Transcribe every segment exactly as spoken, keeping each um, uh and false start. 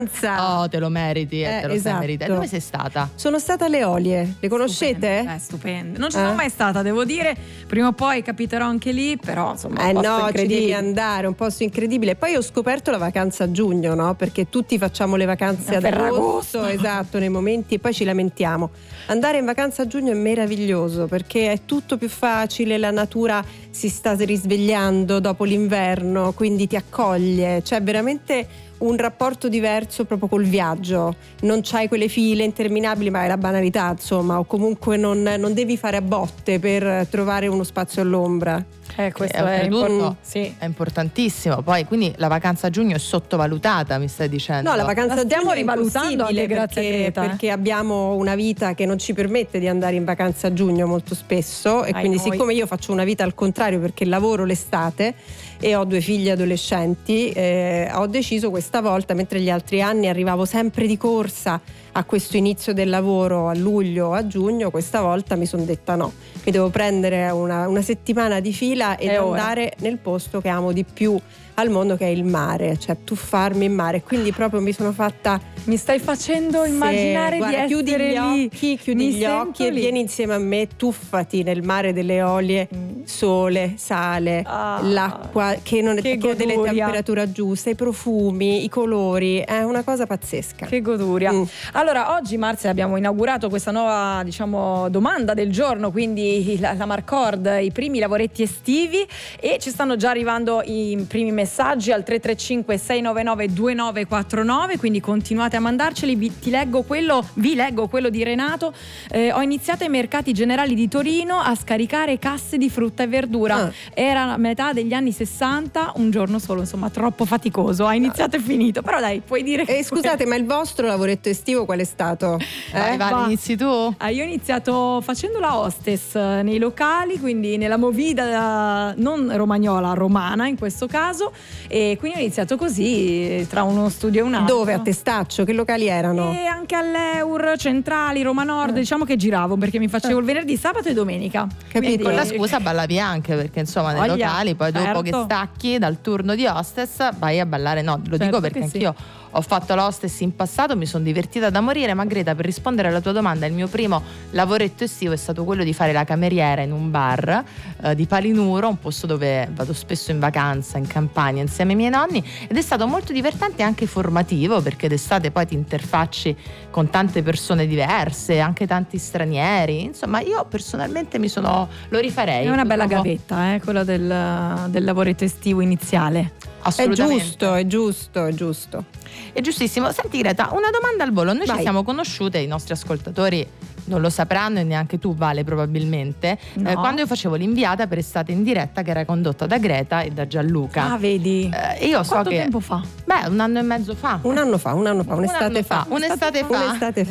Oh, te lo meriti, eh, Eh, te lo esatto. sei meritato. Dove sei stata? Sono stata alle Eolie, le conoscete? Stupendo, eh, stupendo. Non ci Eh? sono mai stata, devo dire. Prima o poi capiterò anche lì, però insomma. Eh un posto no, ci incredibile. devi andare, un posto incredibile. Poi ho scoperto la vacanza a giugno, no? Perché tutti facciamo le vacanze A ad Ferragosto. agosto, esatto, nei momenti, e poi ci lamentiamo. Andare in vacanza a giugno è meraviglioso perché è tutto più facile, la natura si sta risvegliando dopo l'inverno, quindi ti accoglie. C'è veramente un rapporto diverso proprio col viaggio. Non c'hai quelle file interminabili, ma è la banalità, insomma, o comunque non, non devi fare a botte per trovare uno spazio all'ombra. Eh, questo Eh, è oltretutto impor- sì. è importantissimo. Poi, quindi la vacanza a giugno è sottovalutata, mi stai dicendo? No, la vacanza La a stiamo giugno è rivalutando impossibile anche grazie a perché, Greta, eh. perché abbiamo una vita che non ci permette di andare in vacanza a giugno molto spesso, e Ai quindi noi. siccome io faccio una vita al contrario perché lavoro l'estate e ho due figli adolescenti, eh, ho deciso questa volta, mentre gli altri anni arrivavo sempre di corsa a questo inizio del lavoro a luglio o a giugno, questa volta mi sono detta no, mi devo prendere una, una settimana di fila ed È ora. andare nel posto che amo di più al mondo, che è il mare, cioè tuffarmi in mare. Quindi proprio mi sono fatta Mi stai facendo immaginare se, guarda, di chiudi essere gli lì. occhi, chiudi Mi gli sento occhi e lì. vieni insieme a me, tuffati nel mare delle Eolie, Mm. sole, sale, Ah, l'acqua che, non è, che che ha delle goduria. temperature giuste, i profumi, i colori, è una cosa pazzesca. Che goduria. Mm. Allora, oggi Marzia abbiamo inaugurato questa nuova, diciamo, domanda del giorno, quindi la, la Marcord, i primi lavoretti estivi, e ci stanno già arrivando i primi messaggi al tre tre cinque sei nove nove due nove quattro nove, quindi continuate a mandarceli. Vi, ti leggo quello, vi leggo quello di Renato. Eh, ho iniziato ai mercati generali di Torino a scaricare casse di frutta e verdura. Ah. Era la metà degli anni sessanta, un giorno solo, insomma, troppo faticoso. Ha iniziato e finito, però dai, puoi dire che E scusate, ma il vostro lavoretto estivo qual è stato? Vai, Eh? vai, va. inizi tu? Ah, io ho iniziato facendo la hostess eh, nei locali, quindi nella movida eh, non romagnola, romana in questo caso, e quindi ho iniziato così eh, tra uno studio e un altro. Dove? A Testaccio? Che locali erano? E anche all'Eur, Centrali, Roma Nord, diciamo che giravo perché mi facevo il venerdì, sabato e domenica. Capito. Con la scusa ballavi anche, perché insomma nei Voglia, locali poi dopo certo. che stacchi dal turno di hostess vai a ballare. No, lo Certo dico perché che sì. anch'io ho fatto l'hostess in passato, mi sono divertita da morire. Ma Greta, per rispondere alla tua domanda, il mio primo lavoretto estivo è stato quello di fare la cameriera in un bar eh, di Palinuro, un posto dove vado spesso in vacanza in campagna insieme ai miei nonni, ed è stato molto divertente e anche formativo, perché d'estate poi ti interfacci con tante persone diverse, anche tanti stranieri. Insomma, io personalmente mi sono lo rifarei. È una bella Trovo- gavetta, eh, quella del, del lavoretto estivo iniziale. È Assolutamente. giusto, è giusto, è giusto. È giustissimo. Senti Greta, una domanda al volo. Noi Vai. ci siamo conosciute, i nostri ascoltatori non lo sapranno e neanche tu, Vale, probabilmente, No. eh, quando io facevo l'inviata per Estate in Diretta, che era condotta da Greta e da Gianluca. Ah, vedi. Eh, io so Quanto che tempo fa? beh, un anno e mezzo fa. Un anno fa, un anno fa, un'estate anno fa. fa, un'estate fa. Un'estate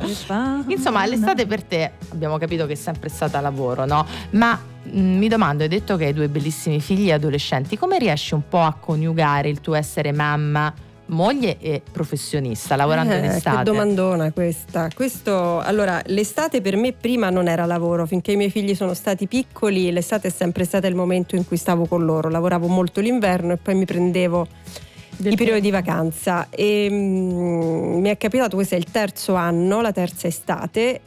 fa. Insomma, l'estate per te abbiamo capito che è sempre stata lavoro, no? Ma mh, mi domando, hai detto che hai due bellissimi figli adolescenti, come riesci un po' a coniugare il tuo essere mamma, moglie e professionista lavorando in Eh, estate? Che domandona questa. Questo, allora, l'estate per me prima non era lavoro, finché i miei figli sono stati piccoli, l'estate è sempre stata il momento in cui stavo con loro. Lavoravo molto l'inverno e poi mi prendevo Del i periodi di tempo. vacanza, e mm, mi è capitato, questo è il terzo anno, la terza estate,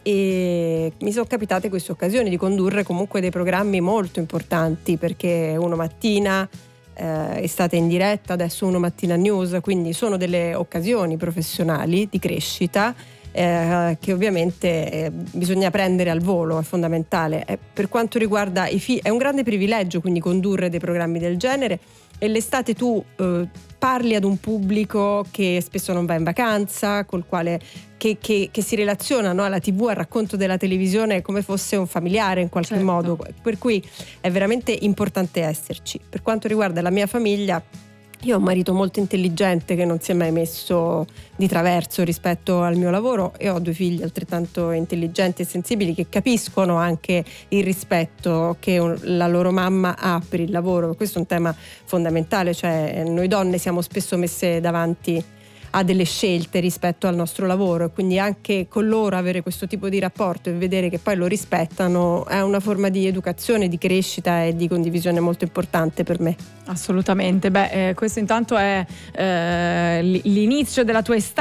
e mi sono capitate queste occasioni di condurre comunque dei programmi molto importanti, perché uno mattina eh, estate in diretta, adesso uno mattina news, quindi sono delle occasioni professionali di crescita eh, che ovviamente eh, bisogna prendere al volo, è fondamentale. Eh, per quanto riguarda i figli è un grande privilegio quindi condurre dei programmi del genere, e l'estate tu eh, parli ad un pubblico che spesso non va in vacanza, col quale che, che, che si relaziona, no, alla tivù, al racconto della televisione come fosse un familiare in qualche Certo. modo, per cui è veramente importante esserci. Per quanto riguarda la mia famiglia, io ho un marito molto intelligente che non si è mai messo di traverso rispetto al mio lavoro, e ho due figli altrettanto intelligenti e sensibili che capiscono anche il rispetto che un- la loro mamma ha per il lavoro. Questo è un tema fondamentale, cioè noi donne siamo spesso messe davanti ha delle scelte rispetto al nostro lavoro, e quindi anche con loro avere questo tipo di rapporto e vedere che poi lo rispettano è una forma di educazione, di crescita e di condivisione molto importante per me. Assolutamente, beh, eh, questo intanto è eh, l'inizio della tua estate.